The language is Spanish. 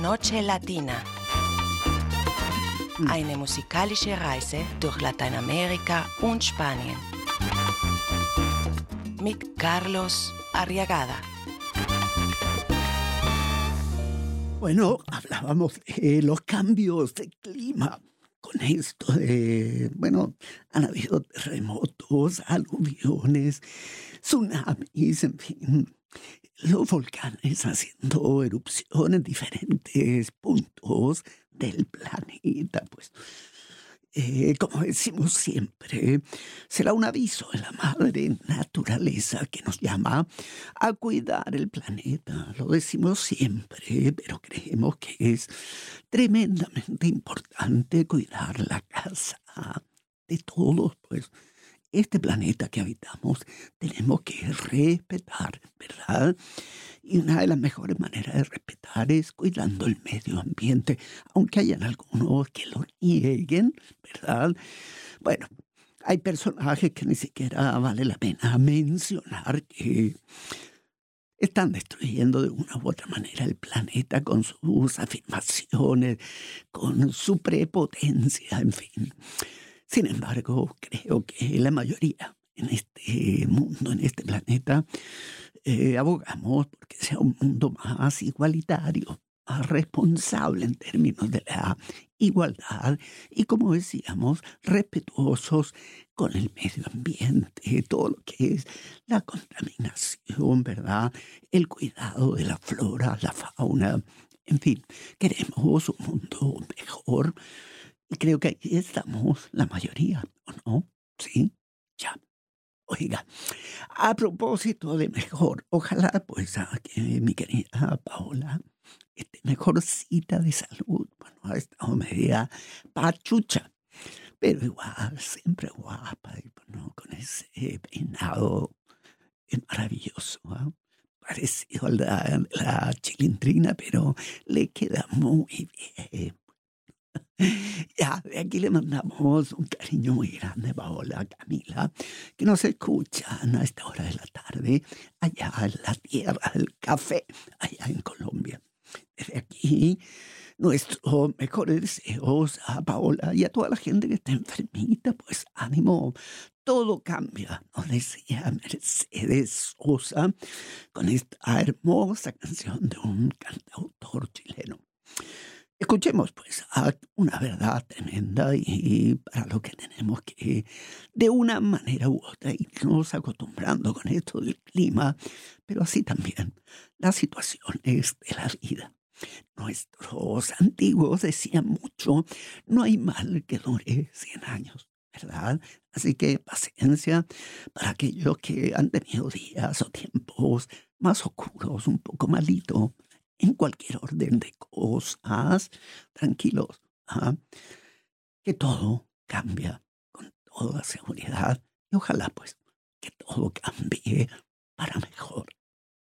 Noche Latina. Eine musikalische Reise durch Lateinamerika und Spanien. Mit Carlos Arriagada. Bueno, hablábamos de los cambios de clima. Con esto de, han habido terremotos, aluviones, tsunamis, en fin, los volcanes haciendo erupción en diferentes puntos del planeta, pues. Como decimos siempre, será un aviso de la madre naturaleza que nos llama a cuidar el planeta. Lo decimos siempre, pero creemos que es tremendamente importante cuidar la casa de todos, pues. Este planeta que habitamos tenemos que respetar, ¿verdad? Y una de las mejores maneras de respetar es cuidando el medio ambiente, aunque hayan algunos que lo nieguen, ¿verdad? Bueno, hay personajes que ni siquiera vale la pena mencionar que están destruyendo de una u otra manera el planeta con sus afirmaciones, con su prepotencia, en fin. Sin embargo, creo que la mayoría en este mundo, en este planeta, abogamos porque sea un mundo más igualitario, más responsable en términos de la igualdad y, como decíamos, respetuosos con el medio ambiente, todo lo que es la contaminación, ¿verdad? El cuidado de la flora, la fauna, en fin, queremos un mundo mejor. Y creo que ahí estamos la mayoría, ¿o no? Sí, ya. Oiga, a propósito de mejor, ojalá pues que mi querida Paola esté mejorcita de salud. Bueno, ha estado media pachucha, pero igual, siempre guapa, y, bueno, con ese peinado maravilloso, ¿ah? Parecido a la Chilindrina, pero le queda muy bien. Ya, de aquí le mandamos un cariño muy grande, Paola, a Camila, que nos escuchan a esta hora de la tarde, allá en la tierra del café, allá en Colombia. Desde aquí, nuestros mejores deseos a Paola y a toda la gente que está enfermita, pues ánimo, todo cambia, nos decía Mercedes Sosa, con esta hermosa canción de un cantautor chileno. Escuchemos pues una verdad tremenda y para lo que tenemos que de una manera u otra irnos acostumbrando con esto del clima, pero así también las situaciones de la vida. Nuestros antiguos decían mucho, no hay mal que dure 100 años, ¿verdad? Así que paciencia para aquellos que han tenido días o tiempos más oscuros, un poco malitos, en cualquier orden de cosas, tranquilos, ¿ah? Que todo cambia con toda seguridad y ojalá pues que todo cambie para mejor.